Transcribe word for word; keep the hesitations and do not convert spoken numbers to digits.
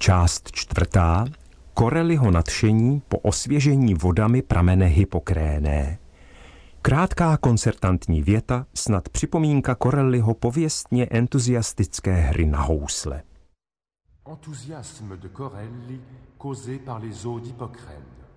Část čtvrtá. Corelliho nadšení po osvěžení vodami pramene Hippokréné. Krátká koncertantní věta, snad připomínka Corelliho pověstně entuziastické hry na housle. Enthousiasme de Corelli causé par les eaux d'Hippocrène.